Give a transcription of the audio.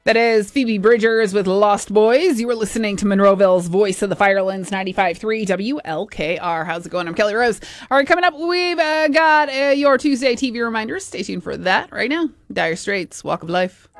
That is Phoebe Bridgers with Lost Boys. You were listening to Monroeville's Voice of the Firelands 95.3 WLKR. How's it going? I'm Kelly Rose. All right, coming up, we've got your Tuesday TV reminders. Stay tuned for that right now. Dire Straits, Walk of Life.